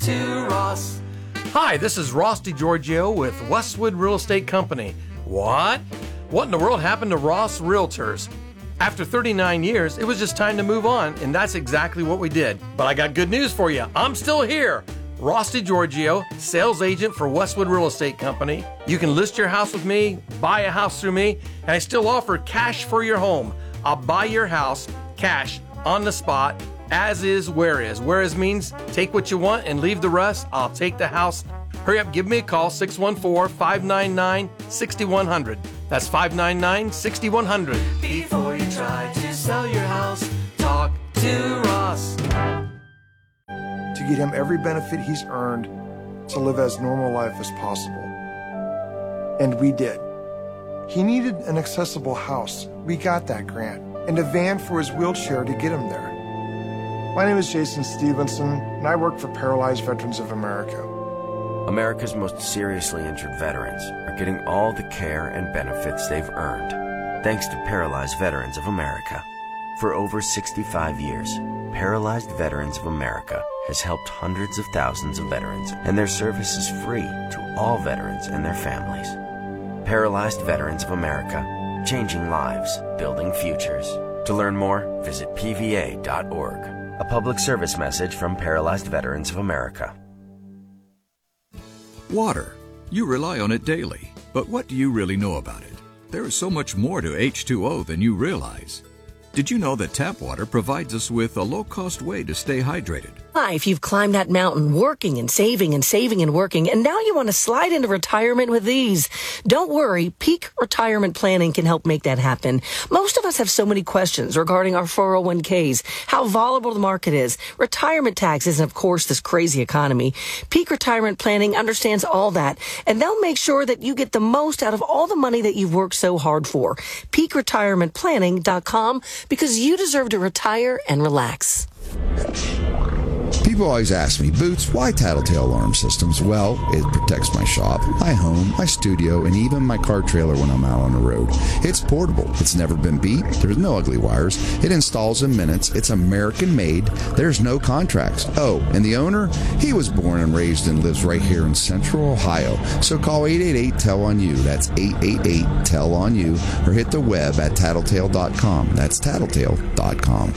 to Ross. Hi, this is Ross DiGiorgio with Westwood Real Estate Company. What? What in the world happened to Ross Realtors? After 39 years, it was just time to move on, and that's exactly what we did. But I got good news for you. I'm still here. Ross DiGiorgio, sales agent for Westwood Real Estate Company. You can list your house with me, buy a house through me, and I still offer cash for your home. I'll buy your house, cash, on the spot, as is, where is. Where is means take what you want and leave the rest. I'll take the house. Hurry up, give me a call, 614-599-6100. That's 599-6100. Before you try to sell your house, talk to Ross. To get him every benefit he's earned to live as normal life as possible. And we did. He needed an accessible house. We got that grant. And a van for his wheelchair to get him there. My name is Jason Stevenson, and I work for Paralyzed Veterans of America. America's most seriously injured veterans are getting all the care and benefits they've earned, thanks to Paralyzed Veterans of America. For over 65 years, Paralyzed Veterans of America has helped hundreds of thousands of veterans, and their service is free to all veterans and their families. Paralyzed Veterans of America, changing lives, building futures. To learn more, visit pva.org. A public service message from Paralyzed Veterans of America. Water. You rely on it daily, but what do you really know about it? There is so much more to H2O than you realize. Did you know that tap water provides us with a low-cost way to stay hydrated? If you've climbed that mountain working and saving and working, and now you want to slide into retirement with ease. Don't worry, Peak Retirement Planning can help make that happen. Most of us have so many questions regarding our 401ks, how volatile the market is, retirement taxes, and of course this crazy economy. Peak Retirement Planning understands all that, and they'll make sure that you get the most out of all the money that you've worked so hard for. PeakRetirementPlanning.com, because you deserve to retire and relax. People always ask me, Boots, why Tattletale Alarm Systems? Well, it protects my shop, my home, my studio, and even my car trailer when I'm out on the road. It's portable. It's never been beat. There's no ugly wires. It installs in minutes. It's American-made. There's no contracts. Oh, and the owner? He was born and raised and lives right here in Central Ohio. So call 888-TEL-ON-YOU. That's 888-TEL-ON-YOU. Or hit the web at tattletale.com. That's tattletale.com.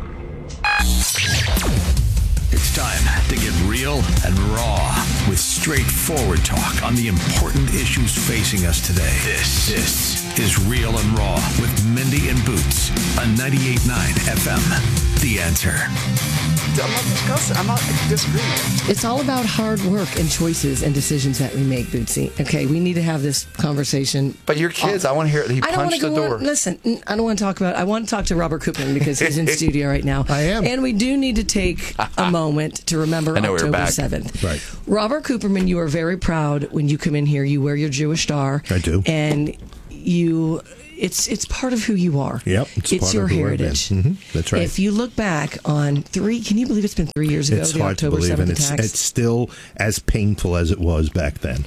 It's time to get real and raw with straightforward talk on the important issues facing us today. This is Real and Raw with Mindy and Boots on 98.9 FM. The Answer. I'm not discussing. I'm not disagreeing. It's all about hard work and choices and decisions that we make, Bootsy. Okay, we need to have this conversation. But your kids, I want to hear it. He punched the door. Listen, I don't want to talk about it. I want to talk to Robert Koopman because he's in studio right now. I am. And we do need to take a moment to remember October 7th. Right. Robert Cooperman, you are very proud when you come in here. You wear your Jewish star. I do. And you... It's part of who you are. Yep. It's your heritage. Mm-hmm. That's right. If you look back on can you believe it's been 3 years ago, it's the hard October to believe, 7th and attacks? it's still as painful as it was back then.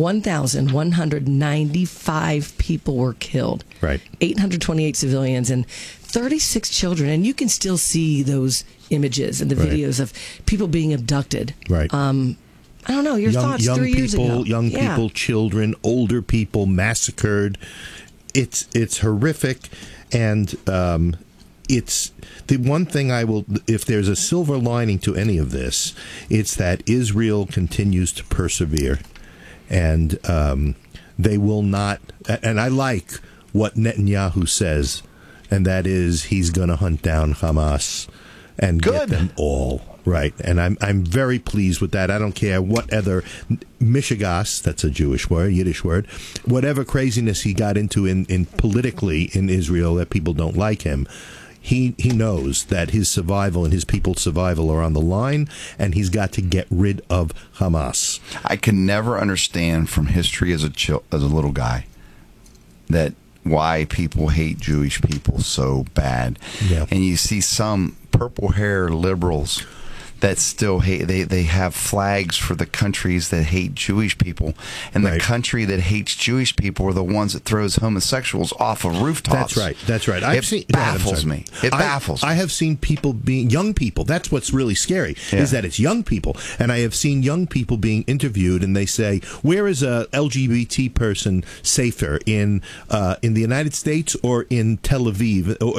1,195 people were killed. Right. 828 civilians and 36 children. And you can still see those images and the videos of people being abducted. Right. I don't know, your thoughts 3 years ago. Young people, children, older people massacred. It's horrific, and it's the one thing if there's a silver lining to any of this, it's that Israel continues to persevere, and they will not. And I like what Netanyahu says, and that is he's going to hunt down Hamas and get them all. Right, and I'm very pleased with that. I don't care what other mishigas, that's a Jewish word, Yiddish word, whatever craziness he got into in politically in Israel that people don't like him. He knows that his survival and his people's survival are on the line, and he's got to get rid of Hamas. I can never understand from history as a little guy that why people hate Jewish people so bad. Yeah. And you see some purple hair liberals that still hate. They have flags for the countries that hate Jewish people, and the country that hates Jewish people are the ones that throws homosexuals off of rooftops. That's right. It baffles me. It baffles me. I have seen people being young people. That's what's really scary, is that it's young people. And I have seen young people being interviewed, and they say, where is a LGBT person safer, in the United States or in Tel Aviv, or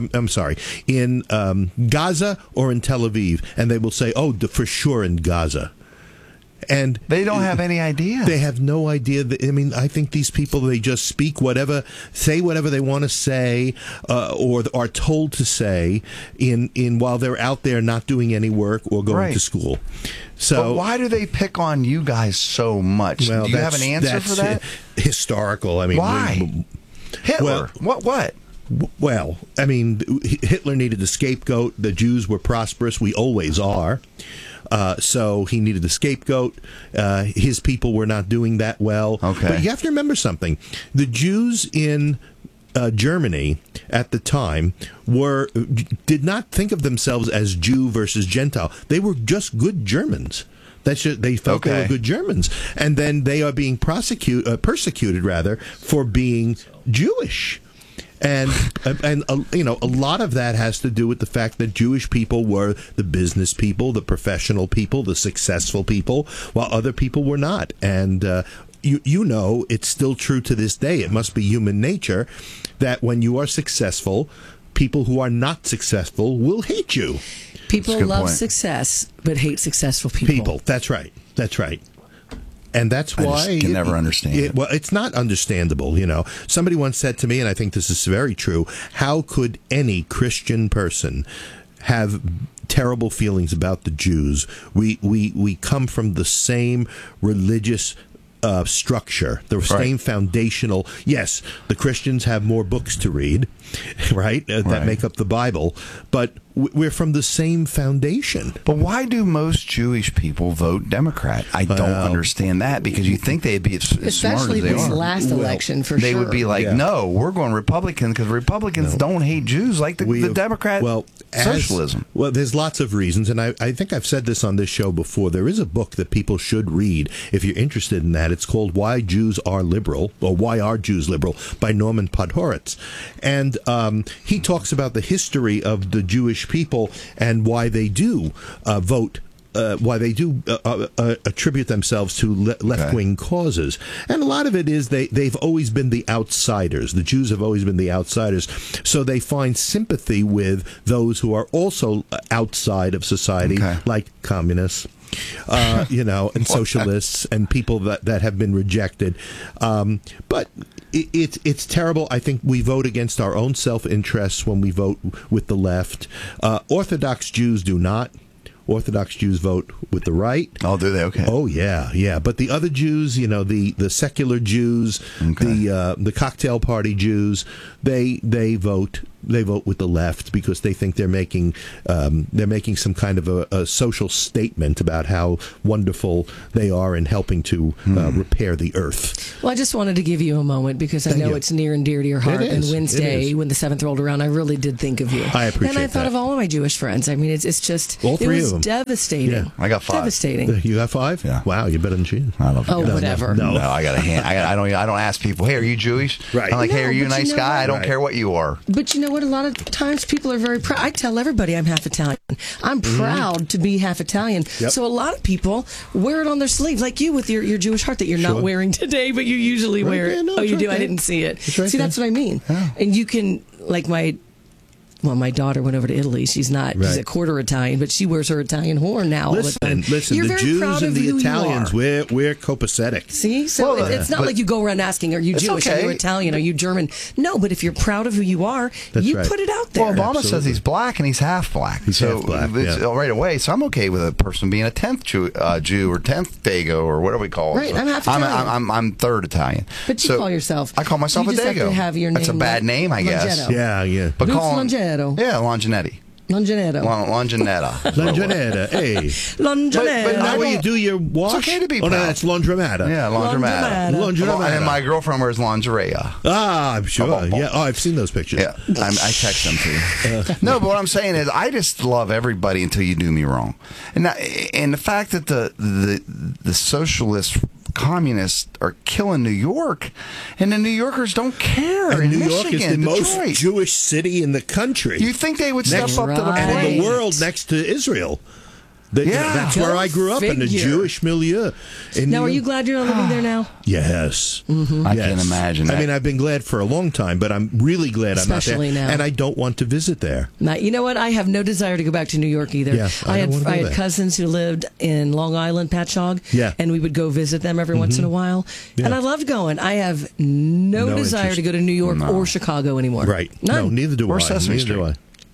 in Gaza or in Tel Aviv? And they will say, for sure in Gaza. And they don't have any idea. They have no idea. I mean, I think these people, they just speak whatever, say whatever they want to say, or are told to say in while they're out there not doing any work or going to school. So, but why do they pick on you guys so much? Well, do you have an answer for that? Historical. I mean, why? Hitler. What? Well, I mean, Hitler needed a scapegoat. The Jews were prosperous. We always are. So he needed a scapegoat. His people were not doing that well. Okay. But you have to remember something. The Jews in Germany at the time did not think of themselves as Jew versus Gentile. They were just good Germans. They felt they were good Germans. And then they are being persecuted for being Jewish. And a lot of that has to do with the fact that Jewish people were the business people, the professional people, the successful people, while other people were not. And it's still true to this day. It must be human nature that when you are successful, people who are not successful will hate you. People love success, but hate successful people. That's right. And that's why I just can never understand it. Well, it's not understandable, Somebody once said to me, and I think this is very true, how could any Christian person have terrible feelings about the Jews? We come from the same religious structure, the same foundational. Yes, the Christians have more books to read, right? That make up the Bible, but we're from the same foundation. But why do most Jewish people vote Democrat? I don't understand that, because you think they'd be as smart as they are. Especially this last election, for they sure. They would be like, no, we're going Republican, because Republicans don't hate Jews like the Democrat socialism. There's lots of reasons, and I think I've said this on this show before. There is a book that people should read if you're interested in that. It's called Why Jews Are Liberal, or Why Are Jews Liberal, by Norman Podhoretz. And he talks about the history of the Jewish people and why they do vote, why they do attribute themselves to left-wing causes. And a lot of it is they've always been the outsiders. The Jews have always been the outsiders. So they find sympathy with those who are also outside of society, like communists. And socialists and people that have been rejected. But it's terrible. I think we vote against our own self-interests when we vote with the left. Orthodox Jews do not. Orthodox Jews vote with the right. Oh, do they? Okay. Oh, yeah. But the other Jews, the secular Jews, the cocktail party Jews, they vote. They vote with the left because they think they're making some kind of a social statement about how wonderful they are in helping to repair the earth. Well, I just wanted to give you a moment because I know it's near and dear to your heart. And Wednesday, when the 7th rolled around, I really did think of you. I appreciate that. And I thought of all of my Jewish friends. I mean, it's just all three it was of them. Devastating. Yeah. I got 5. Devastating. You got 5? Yeah. Wow, you're better than she is. I love you. Oh, whatever. No, I got a hand. I don't ask people, hey, are you Jewish? Right. I'm like, hey, are you a nice guy? What? I don't care what you are. But you know what? A lot of times people are very proud. I tell everybody I'm half Italian. I'm proud to be half Italian. Yep. So a lot of people wear it on their sleeve, like you with your Jewish heart that you're not wearing today, but you usually wear it. No, you do? there. I didn't see it. Right See, that's what I mean. Yeah. And you can, like my daughter went over to Italy. She's a quarter Italian, but she wears her Italian horn now all the time. Listen, You're the very Jews proud and of the who Italians, you are. we're copacetic. See? So it's not like you go around asking, are you Jewish? okay. Are you Italian? Are you German? No, but if you're proud of who you are, you put it out there. Well, Obama Absolutely. says he's black and he's half black. He's half black, right away. So I'm okay with a person being a 10th Jew or 10th Dago or whatever we call it. Right, I'm half Italian. I'm third Italian. But you call yourself. I call myself you a just Dago. Have to have your name. That's a bad name, I guess. Longetto. Yeah. But Boots call him, Longetto. Yeah, Longinetti. Longinetto. Longinetta, hey. Longinetta. But now when you do your wash? It's okay to be Oh, no, proud. that's laundromat. Yeah, laundromat. Laundromat. And my girlfriend wears lingerie. Ah, I'm sure. Yeah. Oh, I've seen those pictures. Yeah, I text them too. No, but what I'm saying is, I just love everybody until you do me wrong, and the fact that the socialist communists are killing New York, and the New Yorkers don't care. And in New York Michigan, is the Detroit. most Jewish city in the country. You think they would step up to the plate? And in the world next to Israel. That's where I grew up, in the Jewish milieu. Now, are you glad you're not living there now? Yes. Mm-hmm. I can imagine that. I mean, I've been glad for a long time, but I'm really glad Especially I'm not there. now. And I don't want to visit there. Now, you know what? I have no desire to go back to New York either. Yeah, I had cousins who lived in Long Island, Patchogue, and we would go visit them every once in a while. Yeah. And I loved going. I have no desire interest. to go to New York or Chicago anymore. Right. None. No, neither do I. Or Sesame Neither do Street.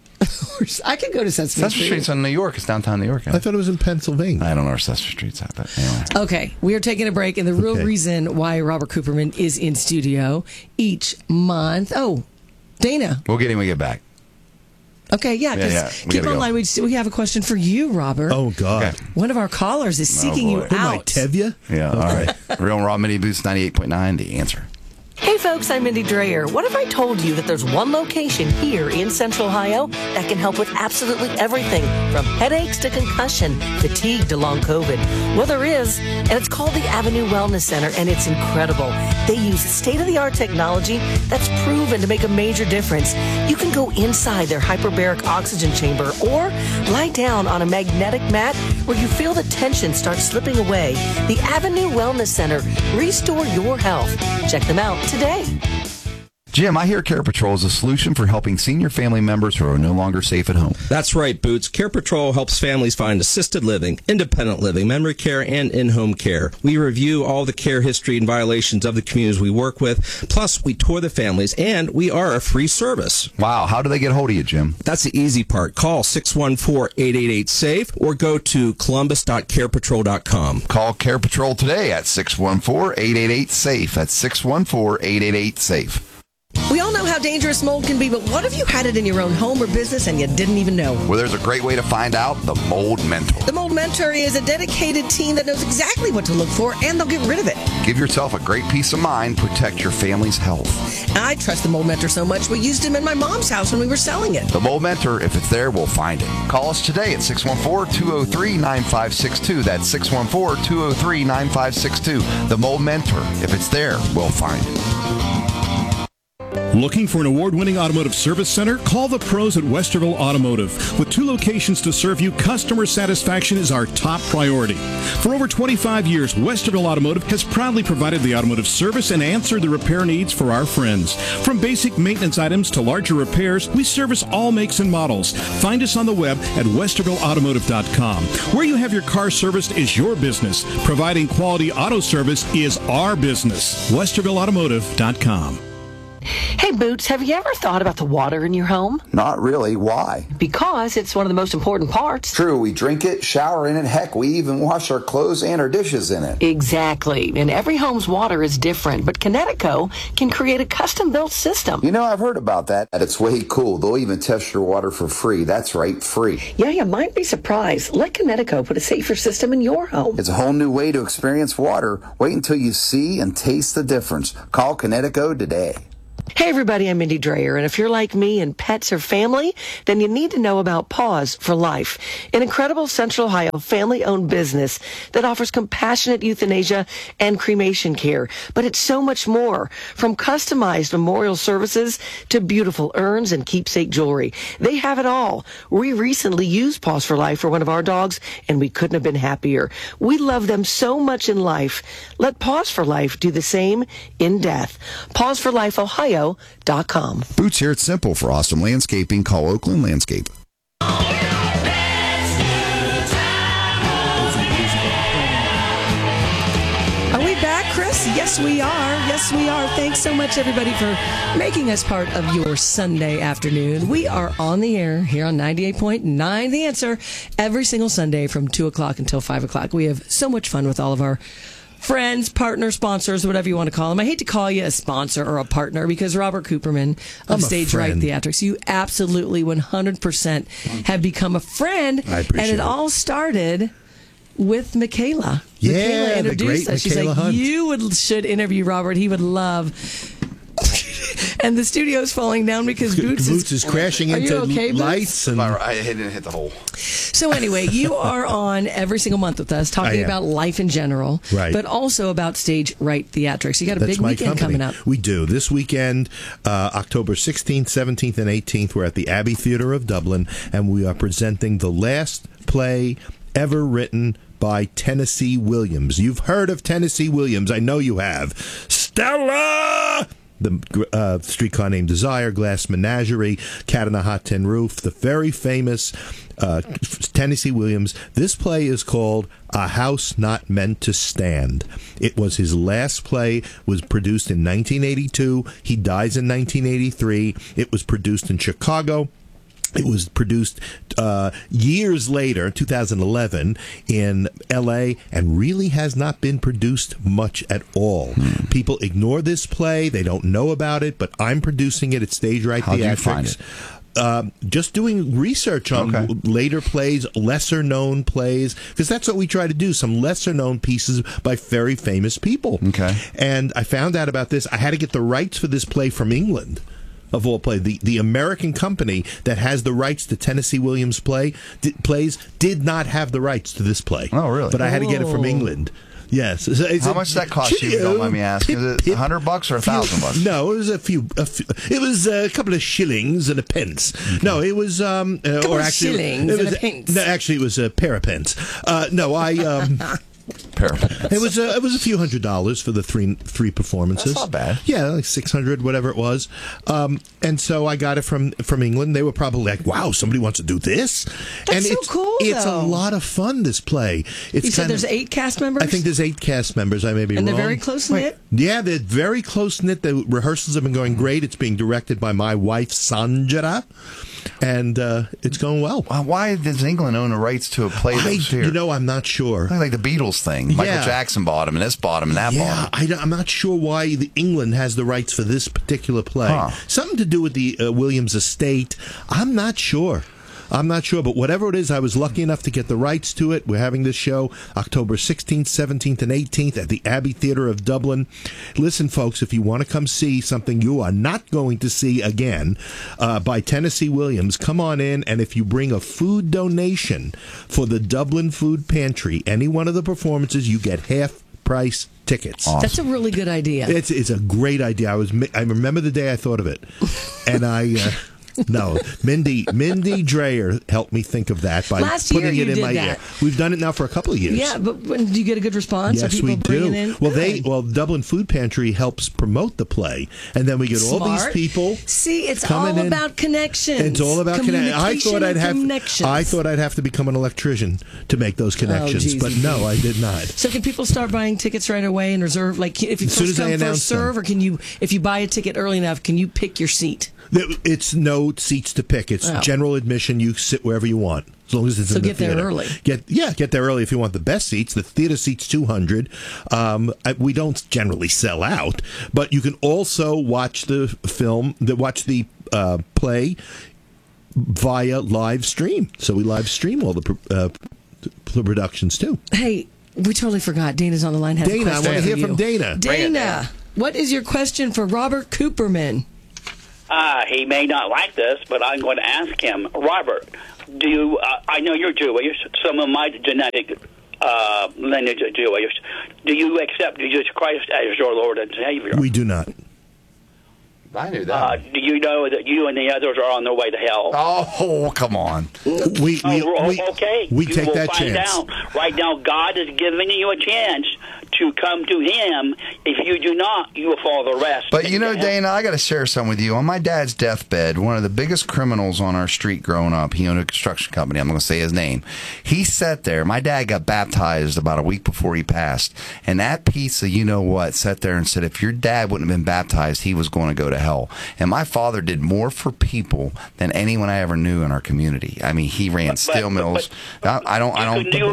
I could go to Sesame Street. Street's in New York. It's downtown New York. I thought it was in Pennsylvania. I don't know where Sesame Street's at, but anyway. Okay, we are taking a break, and the real reason why Robert Cooperman is in studio each month. Oh, Dana. We'll get him when we get back. Okay, yeah, Yeah, we keep gotta online. We have a question for you, Robert. Oh, God. Okay. One of our callers is seeking you Who am I, out. Tevye? Yeah, all right. Real and Raw Mini Boots 98.9, the answer. Hey folks, I'm Mindy Dreyer. What if I told you that there's one location here in Central Ohio that can help with absolutely everything from headaches to concussion, fatigue to long COVID? Well, there is, and it's called the Avenue Wellness Center, and it's incredible. They use state-of-the-art technology that's proven to make a major difference. You can go inside their hyperbaric oxygen chamber or lie down on a magnetic mat where you feel the tension start slipping away. The Avenue Wellness Center. Restore your health. Check them out today. Jim, I hear Care Patrol is a solution for helping senior family members who are no longer safe at home. That's right, Boots. Care Patrol helps families find assisted living, independent living, memory care, and in-home care. We review all the care history and violations of the communities we work with. Plus, we tour the families, and we are a free service. Wow. How do they get a hold of you, Jim? That's the easy part. Call 614-888-SAFE or go to columbus.carepatrol.com. Call Care Patrol today at 614-888-SAFE. That's 614-888-SAFE. We all know how dangerous mold can be, but what if you had it in your own home or business and you didn't even know? Well, there's a great way to find out. The Mold Mentor. The Mold Mentor is a dedicated team that knows exactly what to look for, and they'll get rid of it. Give yourself a great peace of mind. Protect your family's health. I trust the Mold Mentor so much, we used him in my mom's house when we were selling it. The Mold Mentor, if it's there, we'll find it. Call us today at 614-203-9562. That's 614-203-9562. The Mold Mentor, if it's there, we'll find it. Looking for an award-winning automotive service center? Call the pros at Westerville Automotive. With 2 locations to serve you, customer satisfaction is our top priority. For over 25 years, Westerville Automotive has proudly provided the automotive service and answered the repair needs for our friends. From basic maintenance items to larger repairs, we service all makes and models. Find us on the web at westervilleautomotive.com. Where you have your car serviced is your business. Providing quality auto service is our business. westervilleautomotive.com. Hey, Boots, have you ever thought about the water in your home? Not really. Why? Because it's one of the most important parts. True, we drink it, shower in it, heck, we even wash our clothes and our dishes in it. Exactly. And every home's water is different, but Connecticut can create a custom-built system. You know, I've heard about that. It's way cool. They'll even test your water for free. That's right, free. Yeah, you might be surprised. Let Connecticut put a safer system in your home. It's a whole new way to experience water. Wait until you see and taste the difference. Call Connecticut today. Hey everybody, I'm Mindy Dreyer, and if you're like me and pets are family, then you need to know about Paws for Life, an incredible Central Ohio family-owned business that offers compassionate euthanasia and cremation care. But it's so much more, from customized memorial services to beautiful urns and keepsake jewelry. They have it all. We recently used Paws for Life for one of our dogs, and we couldn't have been happier. We love them so much in life. Let Paws for Life do the same in death. PawsForLifeOhio.com. Boots here. It's simple. For awesome landscaping, call Oakland Landscape. Are we back, Chris? Yes, we are. Yes, we are. Thanks so much, everybody, for making us part of your Sunday afternoon. We are on the air here on 98.9 The Answer every single Sunday from 2 o'clock until 5 o'clock. We have so much fun with all of our friends, partner, sponsors, whatever you want to call them. I hate to call you a sponsor or a partner because Robert Cooperman I'm of a Stage Right friend. Theatrics, you absolutely 100% have become a friend. I appreciate and it it. all started with Michaela. Yeah, Michaela the introduced great us. She's Michaela like, Hunt. you should interview Robert. He would love. And the studio's falling down because Boots is crashing Are you into okay, Boots? lights. And I didn't hit the hole. So anyway, you are on every single month with us talking I am. about life in general, Right. but also about Stage Right Theatrics. You got a That's big my weekend company. coming up. We do. This weekend, October 16th, 17th, and 18th, we're at the Abbey Theatre of Dublin, and we are presenting the last play ever written by Tennessee Williams. You've heard of Tennessee Williams. I know you have. Stella! The Streetcar Named Desire, Glass Menagerie, Cat on a Hot Tin Roof, the very famous Tennessee Williams. This play is called A House Not Meant to Stand. It was his last play, was produced in 1982. He dies in 1983. It was produced in Chicago. It was produced years later, 2011, in L.A., and really has not been produced much at all. People ignore this play. They don't know about it, but I'm producing it at Stage Right How'd you Theatrics. find it? Just doing research on later plays, lesser-known plays, because that's what we try to do, some lesser-known pieces by very famous people. Okay. And I found out about this. I had to get the rights for this play from England. Of all play, the American company that has the rights to Tennessee Williams plays did not have the rights to this play. Oh, really? But I had to get it from England. Yes. How much does that cost you? If you don't mind me asking. Is it $100 or $1,000? No, it was a few. It was a couple of shillings and a pence. No, it was or actually, shillings it was, and a pence. No, actually, it was a pair of pence. It was a few $100s for the three performances. That's not bad. Yeah, like 600, whatever it was. And so I got it from England. They were probably like, "Wow, somebody wants to do this." That's and so it's cool, It's though. a lot of fun. This play. It's You said kind there's 8 cast members? I think there's 8 cast members. I may be And wrong. they're very close-knit? Yeah, they're very close-knit. The rehearsals have been going great. It's being directed by my wife, Sanjara, and it's going well. Why does England own the rights to a play that's here? I'm not sure. Like the Beatles thing. Michael Jackson bought him, and this bought him, and that bought him. I'm not sure why England has the rights for this particular play. Something to do with the Williams estate. I'm not sure. But whatever it is, I was lucky enough to get the rights to it. We're having this show October 16th, 17th, and 18th at the Abbey Theatre of Dublin. Listen, folks, if you want to come see something you are not going to see again by Tennessee Williams, come on in, and if you bring a food donation for the Dublin Food Pantry, any one of the performances, you get half-price tickets. Awesome. That's a really good idea. It's a great idea. I remember the day I thought of it, and No, Mindy Dreyer helped me think of that by Last year putting you it in did my that. ear. We've done it now for a couple of years. Yeah, but do you get a good response? Are Yes, people we bringing do. in? Well, Dublin Food Pantry helps promote the play, and then we get all these Smart. people. See, it's coming all in. about connections. It's all about connections. I thought I'd have to become an electrician to make those connections, geez. but no, I did not. So can people start buying tickets right away and reserve? Like if you As soon first as I come, announce first serve, them. or can you, if you buy a ticket early enough, can you pick your seat? It's no seats to pick. It's Oh. general admission. You sit wherever you want, as long as it's So in the get there theater. early. Get there early if you want the best seats. The theater seats 200. We don't generally sell out, but you can also watch the play via live stream. So we live stream all the productions too. Hey, we totally forgot. Dana's on the line. Has a Dana, I question want to for hear you. from Dana. Dana, what is your question for Robert Cooperman? He may not like this, but I'm going to ask him. Robert, do you? I know you're Jewish. Some of my genetic lineage are Jewish. Do you accept Jesus Christ as your Lord and Savior? We do not. I knew that. Do you know that you and the others are on their way to hell? Oh, come on. We okay. we you take will that find chance. out. Right now, God is giving you a chance to come to Him. If you do not, you will follow the rest. But you know, Dana, I got to share something with you. On my dad's deathbed, one of the biggest criminals on our street growing up, he owned a construction company. I'm not going to say his name. He sat there. My dad got baptized about a week before he passed. And that piece of you-know-what sat there and said, if your dad wouldn't have been baptized, he was going to go to hell. And my father did more for people than anyone I ever knew in our community. I mean, he ran steel mills. I don't.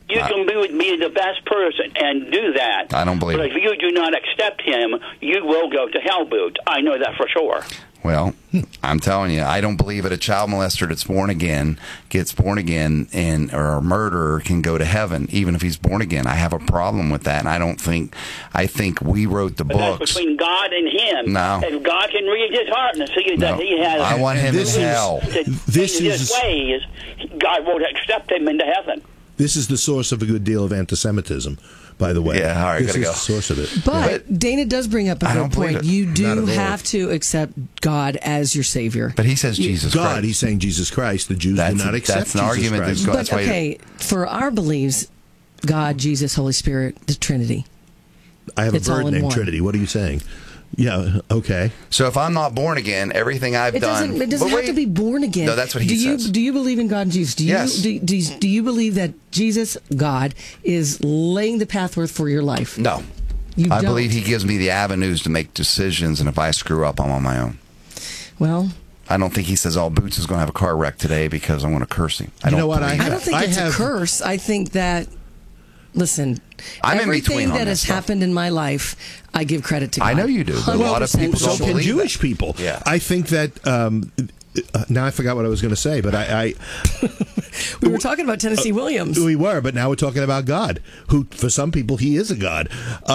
You can be the best person and do that. I don't believe But it. if you do not accept him, you will go to hell, Boots. I know that for sure. Well, I'm telling you, I don't believe that a child molester that's born again gets born again, or a murderer can go to heaven, even if he's born again. I have a problem with that, and I think we wrote the But books. that's between God and him. No. And God can read his heart and see that he has. I want him in hell. This is- his ways. God won't accept him into heaven. This is the source of a good deal of anti-Semitism, by the way. Yeah, all right, this gotta is go. the source of it. But Dana does bring up a I good don't believe point. it. You Not do at all. have to accept God as your Savior. But he says Jesus God, Christ. he's saying Jesus Christ. The Jews do not accept that's an Jesus argument Christ. that's But okay, for our beliefs, God, Jesus, Holy Spirit, the Trinity. I have It's a all bird in named one. Trinity. What are you saying? Yeah, okay. So if I'm not born again, everything I've It done. doesn't. It doesn't But have to wait. be born again. No, that's what he do you, says. Do you believe in God and Jesus? Do you, Yes. Do you believe that Jesus, God, is laying the pathway for your life? No. You I don't. believe he gives me the avenues to make decisions, and if I screw up, I'm on my own. Well, I don't think he says, "Oh, Boots is going to have a car wreck today because I'm going to curse him." I You don't know what? believe I that. don't think it's a curse. I think that. Listen, I'm in everything between on that that has stuff. happened in my life, I give credit to God. I know you do, but a lot of 100%. people So don't can believe Jewish that. people. Yeah. I think that. Now I forgot what I was going to say, but I We were talking about Tennessee Williams. we were, but now we're talking about God, who for some people he is a god.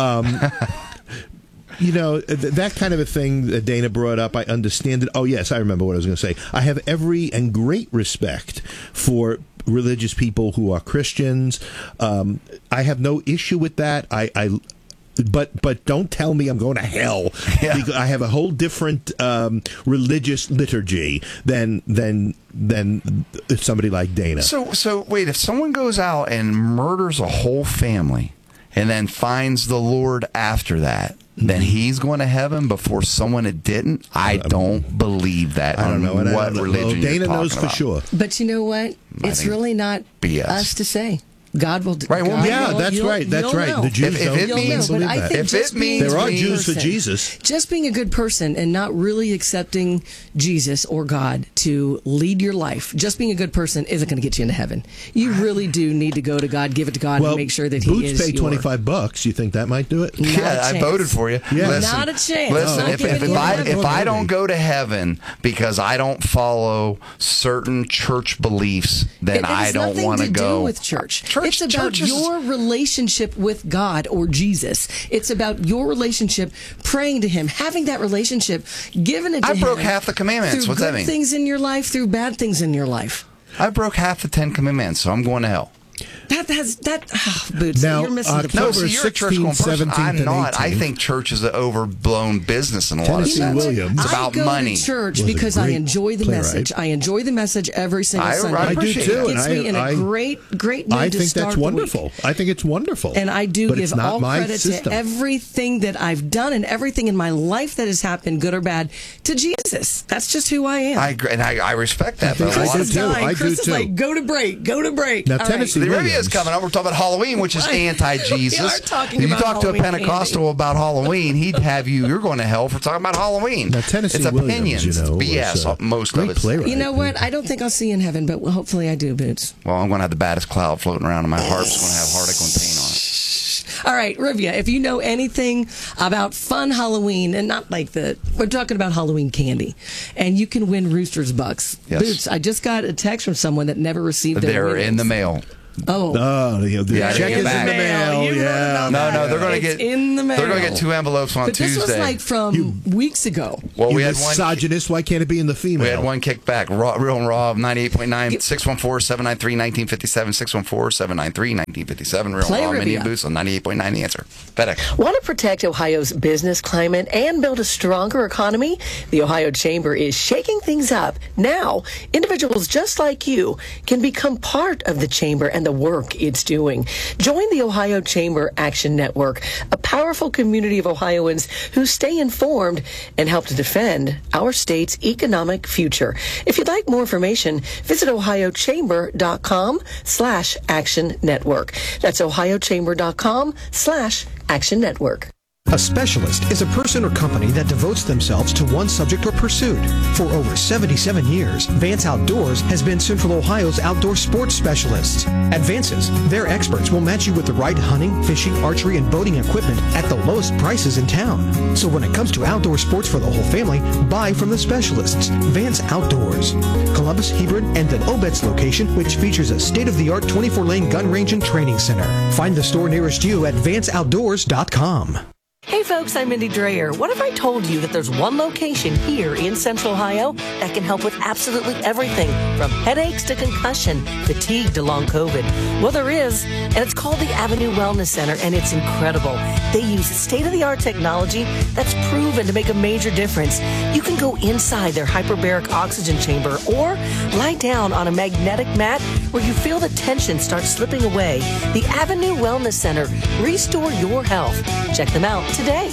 You know, that kind of a thing that Dana brought up, I understand it. Oh, yes, I remember what I was going to say. I have every and great respect for religious people who are Christians. I have no issue with that. But don't tell me I'm going to hell. Yeah. Because I have a whole different religious liturgy than somebody like Dana. So wait, if someone goes out and murders a whole family and then finds the Lord after that, then he's going to heaven before someone that didn't? I don't believe that. I don't know. On I what don't know. religion Dana you're talking knows for about. sure. But you know what? It's think really not BS. us to say. God will. Right, well, God yeah, will- that's you'll- right. That's you'll right. know. The Jews If don't it means- You'll know, but I believe think If just it being means there a are good Jews for person- Jesus. Just being a good person and not really accepting Jesus or God to lead your life, just being a good person isn't going to get you into heaven. You really do need to go to God, give it to God, Well, and make sure that Boots He is pay your... $25. You think that might do it? Not a Yeah, I chance. voted for you. Yeah. Listen, Not a chance. Listen, Not if giving you heaven. if I don't go to heaven because I don't follow certain church beliefs, then It I has don't nothing want to go. do with church. Church- It's about church is- your relationship with God or Jesus. It's about your relationship, praying to Him, having that relationship, giving it to I Him. broke half the commandments. Through What's that good mean? things in your life, through bad things in your life. I broke half the 10 commandments, so I'm going to hell. Boots, Now, you're missing the October point. No, see, you're a church 16th, going person. 17th, I'm and not. I 18th. think church is an overblown business in a lot of Tennessee sense. Williams. It's about I go money. to church Was a because I great enjoy the playwright. message. I enjoy the message every single I Sunday. do appreciate too, that. It gets and me in a great mood I to think start that's the wonderful. week. I think it's wonderful. And I do but give it's not all my credit system. to everything that I've done and everything in my life that has happened, good or bad, to Jesus. That's just who I am. I agree, and I respect that. But a I lot do of too. people, Dying. I do Chris is too. like, go to break. Now, All Tennessee the Williams. review is coming up. We're talking about Halloween, which is anti-Jesus. We are talking if you about talk to a Halloween Pentecostal about Halloween, he'd have you're going to hell for talking about Halloween. Now, Tennessee it's Williams, opinions. you know, it's BS. was, Most great of it. playwright. You know what? I don't think I'll see you in heaven, but hopefully I do, Boots. Well, I'm going to have the baddest cloud floating around, and my harp's going to have Harlequin paint on it. All right, Rivia, if you know anything about fun Halloween, and not like we're talking about Halloween candy, and you can win Rooster's Bucks. Yes. Boots, I just got a text from someone that never received their They're winnings. in the mail. Oh. The Yeah, check they is get in the back. mail. You wrote Yeah. about No, that. they're going to It's get in the mail. They're going to get 2 envelopes on But Tuesday. this was like from weeks ago. Well, You we had one. misogynist. Why can't it be in the female? We had one kickback. Real and Raw of 98.9, 614-793-1957, 614-793-1957. Real Play and Raw, Minnie Rivia. and Boots on 98.9 The Answer. FedEx. Want to protect Ohio's business climate and build a stronger economy? The Ohio Chamber is shaking things up. Now, individuals just like you can become part of the Chamber and the work it's doing. Join the Ohio Chamber Action Network, a powerful community of Ohioans who stay informed and help to defend our state's economic future. If you'd like more information, visit ohiochamber.com/action network. That's ohiochamber.com/action network. A specialist is a person or company that devotes themselves to one subject or pursuit. For over 77 years, Vance Outdoors has been Central Ohio's outdoor sports specialists. At Vance's, their experts will match you with the right hunting, fishing, archery, and boating equipment at the lowest prices in town. So when it comes to outdoor sports for the whole family, buy from the specialists. Vance Outdoors. Columbus, Hebron, and the Obetz location, which features a state-of-the-art 24-lane gun range and training center. Find the store nearest you at vanceoutdoors.com. Hey folks, I'm Mindy Dreyer. What if I told you that there's one location here in Central Ohio that can help with absolutely everything from headaches to concussion, fatigue to long COVID? Well, there is, and it's called the Avenue Wellness Center, and it's incredible. They use state-of-the-art technology that's proven to make a major difference. You can go inside their hyperbaric oxygen chamber or lie down on a magnetic mat where you feel the tension start slipping away. The Avenue Wellness Center. Restore your health. Check them out today.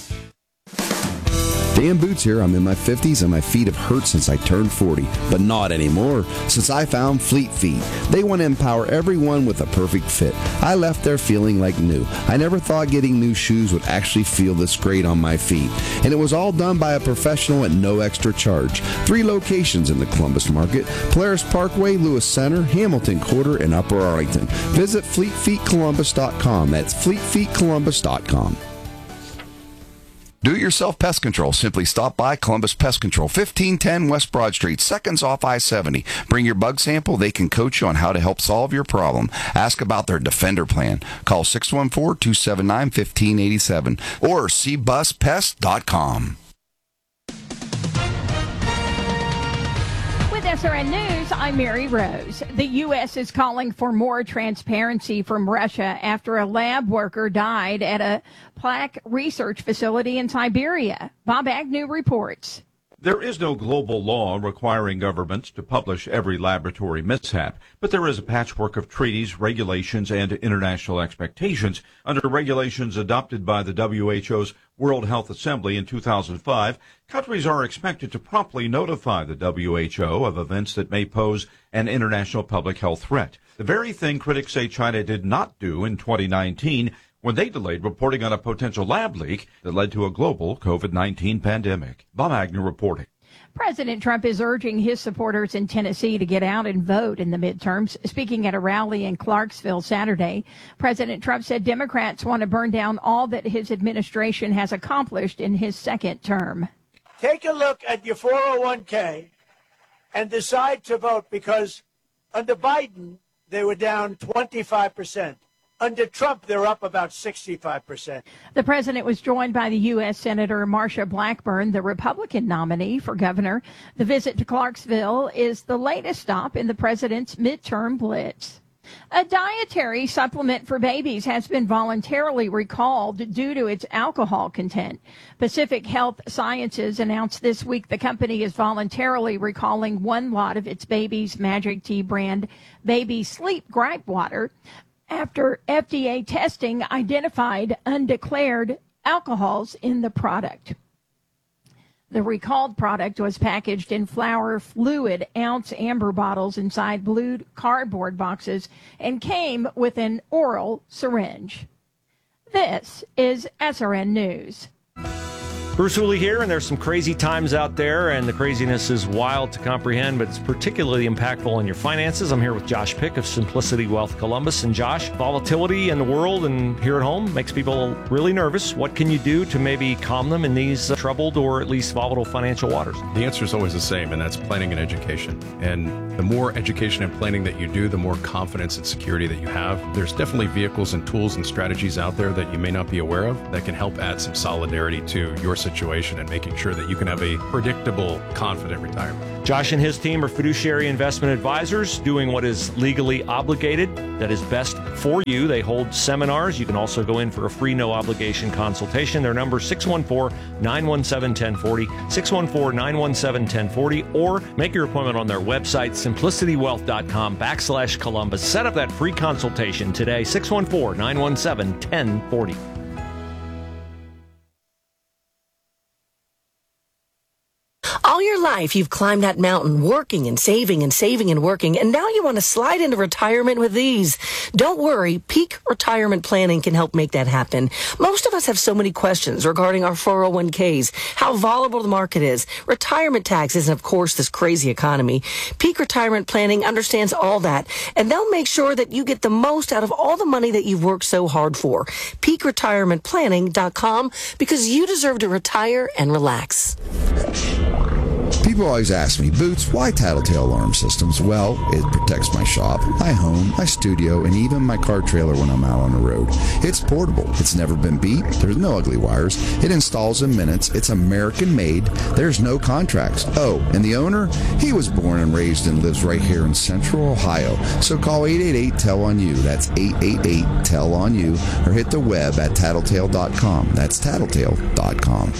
Dan Boots here. I'm in my 50s and my feet have hurt since I turned 40, but not anymore since I found Fleet Feet. They want to empower everyone with a perfect fit. I left there feeling like new. I never thought getting new shoes would actually feel this great on my feet. And it was all done by a professional at no extra charge. 3 locations in the Columbus market: Polaris Parkway, Lewis Center, Hamilton Quarter, and Upper Arlington. Visit FleetFeetColumbus.com. That's FleetFeetColumbus.com. Do-it-yourself pest control. Simply stop by Columbus Pest Control, 1510 West Broad Street, seconds off I-70. Bring your bug sample. They can coach you on how to help solve your problem. Ask about their Defender plan. Call 614-279-1587 or cbuspest.com. With SRN News, I'm Mary Rose. The U.S. is calling for more transparency from Russia after a lab worker died at a plaque research facility in Siberia. Bob Agnew reports. There is no global law requiring governments to publish every laboratory mishap, but there is a patchwork of treaties, regulations, and international expectations. Under regulations adopted by the WHO's World Health Assembly in 2005, countries are expected to promptly notify the WHO of events that may pose an international public health threat. The very thing critics say China did not do in 2019 when they delayed reporting on a potential lab leak that led to a global COVID-19 pandemic. Bob Agnew reporting. President Trump is urging his supporters in Tennessee to get out and vote in the midterms. Speaking at a rally in Clarksville Saturday, President Trump said Democrats want to burn down all that his administration has accomplished in his second term. Take a look at your 401k and decide to vote, because under Biden, they were down 25%. Under Trump, they're up about 65%. The president was joined by the U.S. Senator Marsha Blackburn, the Republican nominee for governor. The visit to Clarksville is the latest stop in the president's midterm blitz. A dietary supplement for babies has been voluntarily recalled due to its alcohol content. Pacific Health Sciences announced this week the company is voluntarily recalling one lot of its Baby's Magic Tea brand Baby Sleep Gripe Water after FDA testing identified undeclared alcohols in the product. The recalled product was packaged in flour fluid ounce amber bottles inside blue cardboard boxes and came with an oral syringe. This is SRN News. Bruce Hooley here, and there's some crazy times out there, and the craziness is wild to comprehend, but it's particularly impactful on your finances. I'm here with Josh Pick of Simplicity Wealth Columbus. And Josh, volatility in the world and here at home makes people really nervous. What can you do to maybe calm them in these troubled or at least volatile financial waters? The answer is always the same, and that's planning and education. And the more education and planning that you do, the more confidence and security that you have. There's definitely vehicles and tools and strategies out there that you may not be aware of that can help add some solidarity to your situation and making sure that you can have a predictable, confident retirement. Josh and his team are fiduciary investment advisors doing what is legally obligated, that is best for you. They hold seminars. You can also go in for a free, no-obligation consultation. Their number is 614-917-1040, 614-917-1040, or make your appointment on their website, simplicitywealth.com/Columbus. Set up that free consultation today, 614-917-1040. All year your life, you've climbed that mountain, working and saving and saving and working, and now you want to slide into retirement with ease. Don't worry, Peak Retirement Planning can help make that happen. Most of us have so many questions regarding our 401ks, how volatile the market is, retirement taxes, and of course, this crazy economy. Peak Retirement Planning understands all that, and they'll make sure that you get the most out of all the money that you've worked so hard for. PeakRetirementPlanning.com, because you deserve to retire and relax. People always ask me, Boots, why Tattletale Alarm Systems? Well, it protects my shop, my home, my studio, and even my car trailer when I'm out on the road. It's portable. It's never been beat. There's no ugly wires. It installs in minutes. It's American made. There's no contracts. Oh, and the owner? He was born and raised and lives right here in Central Ohio. So call 888-TEL-ON-YOU. That's 888-TEL-ON-YOU. Or hit the web at tattletale.com. That's tattletale.com.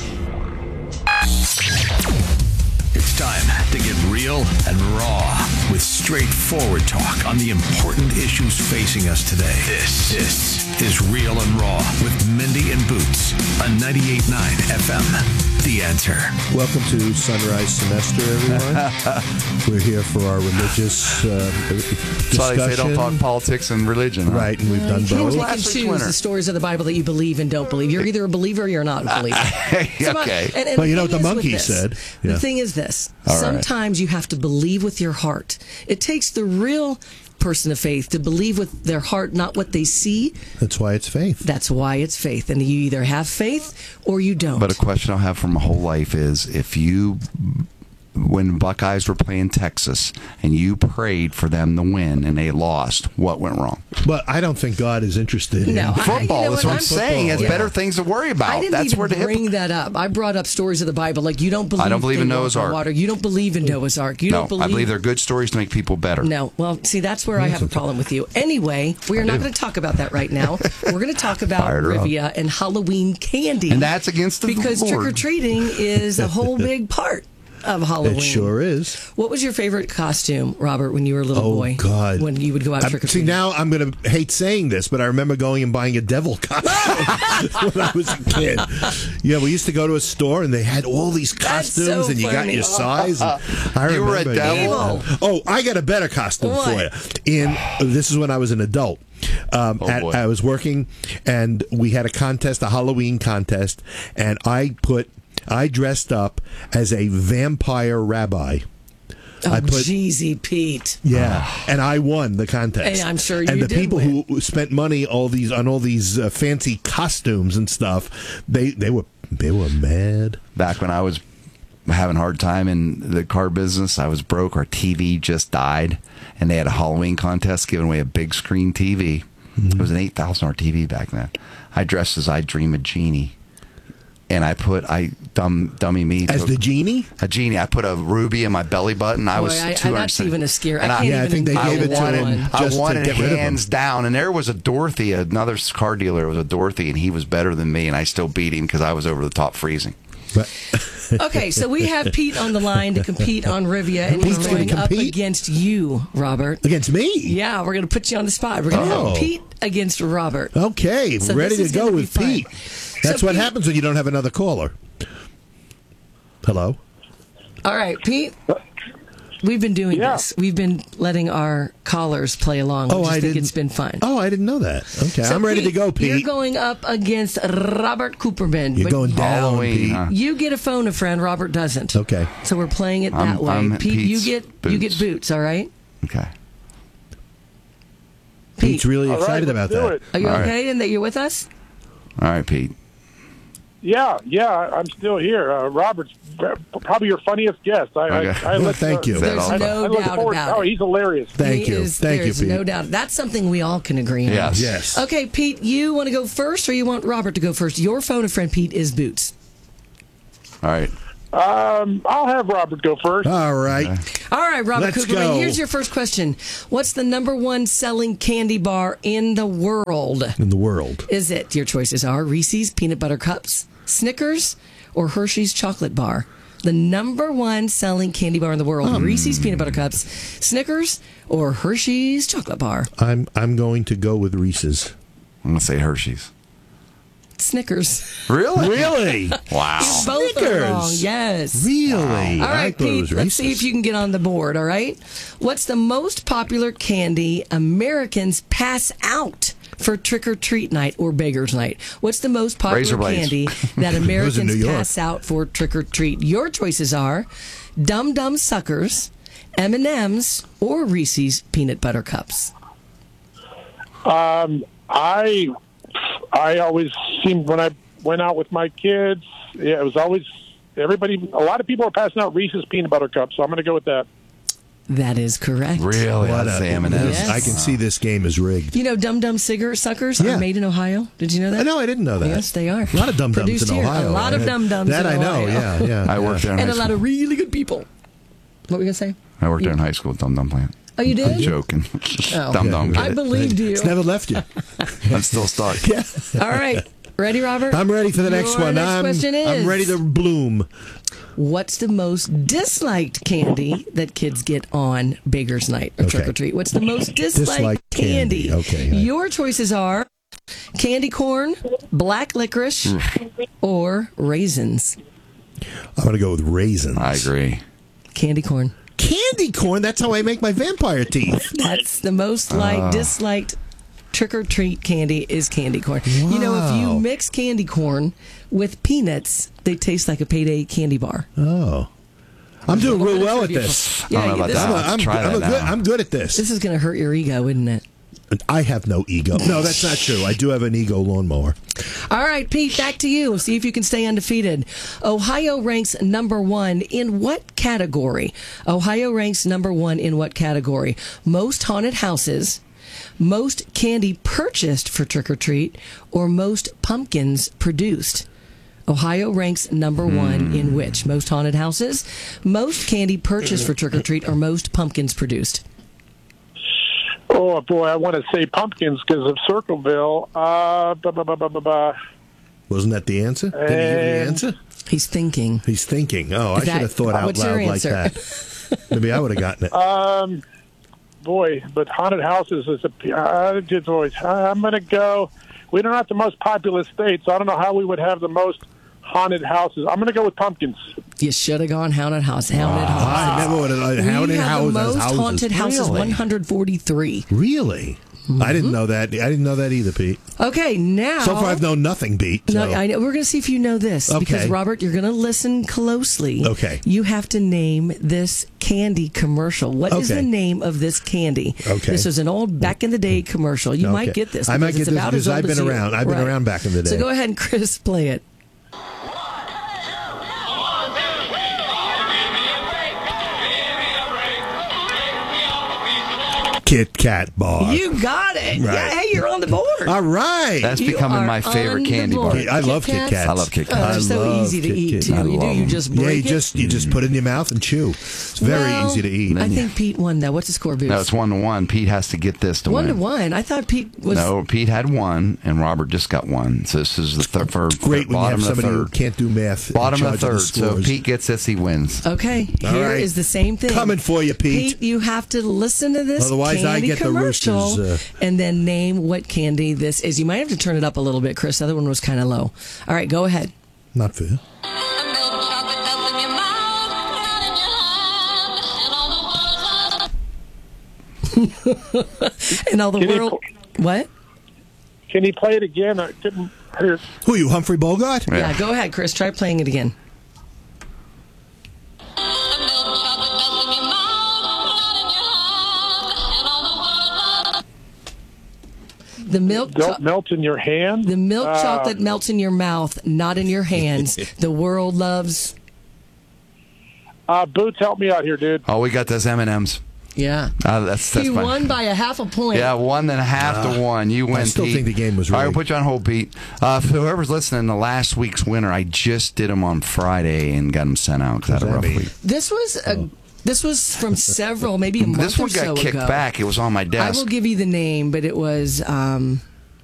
It's time to get real and raw with straightforward talk on the important issues facing us today. This is Real and Raw with Mindy and Boots on 98.9 FM. The Answer. Welcome to Sunrise Semester, everyone. We're here for our religious discussion. So they don't talk politics and religion, huh? Right, and we've done both. You can choose the stories of the Bible that you believe and don't believe. You're either a believer or you're not a believer. Okay. Well, you know what the monkey said. The Yeah. thing is this. All right. Sometimes you have to believe with your heart. It takes the real person of faith to believe with their heart, not what they see. That's why it's faith. That's why it's faith. And you either have faith or you don't. But a question I'll have for my whole life is, when Buckeyes were playing Texas and you prayed for them to win and they lost, what went wrong? But I don't think God is interested in football. That's what I'm saying. It's Yeah. better things to worry about. I didn't That's even where the bring that up. I brought up stories of the Bible, like you don't believe. I don't believe in they Noah's walk on Ark. water. You don't believe in Noah's Ark. You no, don't believe. I believe they're good stories to make people better. No, well, see, that's where I have a problem with you. Anyway, we are not going to talk about that right now. We're going to talk about Fired her up. Rivia and Halloween candy, And that's against the because Lord. trick or treating is a whole big part of Halloween. It sure is. What was your favorite costume, Robert, when you were a little boy? Oh, God. When you would go out trick or See, treating? now I'm going to hate saying this, but I remember going and buying a devil costume when I was a kid. Yeah, we used to go to a store and they had all these costumes so and you got funny. your size. And I You were a remember devil? Oh, I got a better costume for you. This is when I was an adult. boy. I was working and we had a contest, a Halloween contest, and I dressed up as a vampire rabbi. Oh, Jeezy Pete. Yeah, and I won the contest. And I'm sure you And the did people win. who spent money on all these fancy costumes and stuff, they were mad. Back when I was having a hard time in the car business, I was broke. Our TV just died, and they had a Halloween contest giving away a big screen TV. Mm-hmm. It was an $8,000 TV back then. I dressed as I Dream a Genie. And dummy me. As the genie? A genie. I put a ruby in my belly button. I was Boy, 200. that's even a scare. And I think they gave it to him I just to wanted get rid of him. hands down. And there was a Dorothy, another car dealer was a Dorothy, and he was better than me, and I still beat him because I was over the top freezing. Okay, so we have Pete on the line to compete on Rivia, and Pete's he's gonna going up compete? against you, Robert. Against me? Yeah, we're going to put you on the spot. We're going to Oh. have Pete against Robert. Okay, So ready this to is go gonna be with fun. Pete. That's So what Pete- happens when you don't have another caller. Hello? All right, Pete. We've been doing this. We've been letting our callers play along. Oh, I I think didn't- it's been fun. Oh, I didn't know that. Okay, So I'm ready to go, Pete. You're going up against Robert Cooperman. You're but going down, Halloween, Pete. huh? You get a phone a friend. Robert doesn't. Okay. So we're playing it that way. I'm Pete, you Pete's get boots. All right. Okay. Pete's really All right, excited let's about do that. it. Are you All right. okay? And that you're with us? All right, Pete. Yeah, I'm still here. Robert's probably your funniest guest. Okay. Thank you. There's I no look doubt forward- about Oh, it. he's hilarious. Thank you. Thank you, There's Pete. no doubt. That's something we all can agree on. Yes. Yes. Okay, Pete, you want to go first or you want Robert to go first? Your phone a friend, Pete, is Boots. All right. I'll have Robert go first. All right. All right, Robert Let's Cooperman, go. here's your first question. What's the number one selling candy bar in the world? In the world. Is it, your choices are Reese's Peanut Butter Cups, Snickers, or Hershey's Chocolate Bar? The number one selling candy bar in the world, Reese's Peanut Butter Cups, Snickers, or Hershey's Chocolate Bar? I'm going to go with Reese's. I'm going to say Hershey's. Snickers. Really? Really? Wow. Both are Snickers? wrong. Yes. Really? All I right, thought it Pete, was let's see Reese's. if you can get on the board, all right? What's the most popular candy Americans pass out for trick-or-treat night or beggars night? What's the most popular Razor blades. candy that Those in Americans New York. pass out for trick-or-treat? Your choices are Dum Dum Suckers, M&M's, or Reese's Peanut Butter Cups. I always seemed when I went out with my kids, it was always a lot of people are passing out Reese's peanut butter cups, so I'm going to go with that. That is correct. Really? What That's a- the M&Ms. Yes. I can see this game is rigged. You know Dum Dum Suckers Yeah. are made in Ohio? Did you know that? No, I didn't know that. Yes, they are. A lot of dum-dums Produced in here. Ohio. A lot of dum-dums That in I know, Ohio. yeah. I worked there in And high a lot school. of really good people. What were you going to say? I worked there in high school with Dum Dum Plant. Oh, you did? I'm joking. Oh. Dum Dum. I believed you. It's never left you. I'm still stuck. Yeah. All right. Ready, Robert? I'm ready for the next Your one. Next question is, I'm ready to bloom. what's the most disliked candy that kids get on Beggars Night or Okay. Trick or Treat? What's the most disliked Disliked candy. Okay. Your choices are candy corn, black licorice, or raisins. I'm going to go with raisins. I agree. Candy corn. Candy corn? That's how I make my vampire teeth. That's the most disliked trick-or-treat candy is candy corn. You know, if you Wow. mix candy corn with peanuts, they taste like a payday candy bar. Oh. I'm doing real well at this. Yeah, I don't know about this, that. Let's try that now. I'm good at this. this is going to hurt your ego, isn't it? I have no ego. No, that's not true. I do have an ego lawnmower. All right, Pete, back to you. See if you can stay undefeated. Ohio ranks number one in what category? Ohio ranks number one in what category? Most haunted houses, most candy purchased for trick-or-treat, or most pumpkins produced? Ohio ranks number one in which? Most haunted houses, most candy purchased for trick-or-treat, or most pumpkins produced? Oh, boy, I want to say pumpkins because of Circleville. Wasn't that the answer? Did he give the answer? He's thinking. He's thinking. Oh, I Is should have that- thought out what's your loud like answer? that. Maybe I would have gotten it. Boy, but haunted houses is I'm going to go. We don't have the most populous state, so I don't know how we would have the most haunted houses. I'm going to go with pumpkins. You should have gone haunted house. Haunted I houses. never would have. We Haunted have houses. the most haunted houses, Really? 143. Really? I didn't know that. I didn't know that either, Pete. Okay, now. So far, I've known nothing, Pete. No, so- I know. We're going to see if you know this. Because, Okay. Robert, you're going to listen closely. Okay. You have to name this candy commercial. What is Okay. the name of this candy? Okay. This was an old back in the day commercial. You might Okay. get this. I might because get it's this about because as old I've been as you. around. I've been Right. around back in the day. So go ahead and, Chris, play it. Kit Kat bar. You got it. Right. Yeah, hey, you're on the board. All right. That's You becoming are my favorite on the candy bar. board. I love Kit Kit Kats? Kats. I love Kit Oh, Kats. they're so love easy to Kit eat, Kat. too. I You do. love You them. just Yeah, break you just put it in your mouth and chew. It's very Well, easy to eat. I think Pete won, though. What's the score, Boots? No, it's 1-1. Pete has to get this to 1-1. win. I thought Pete was. No, Pete had one, and Robert just got one. So this is the third. For Great when you bottom have of the somebody who third. can't do math. in Bottom of charge the third. the So scores. Pete gets this, he wins. Okay, All here is right. the same thing. Coming for you, Pete. Pete, you have to listen to this Otherwise, I candy get the commercial Roosters, and then name what candy this is. You might have to turn it up a little bit, Chris. The other one was kind of low. All right, go ahead. Not fair. And all the Can you world. What? Can he play it again? I couldn't hear. Who are you, Humphrey Bogart? Yeah, go ahead, Chris. Try playing it again. The milk. Don't melt in your hand. The milk chocolate melts in your mouth, not in your hands. The world loves. Boots, help me out here, dude. Oh, we got those M&Ms. Yeah. That's He fine. won by a half a point. Yeah, 1.5 to 1. You win. I still Pete. think the game was All right, rigged. we'll put you on hold, Pete. For whoever's listening, the last week's winner, I just did them on Friday and got them sent out because I had a rough week. This was a. This was from several, maybe a month This one or so got kicked ago. back. It was on my I desk. will give you the name, but it was.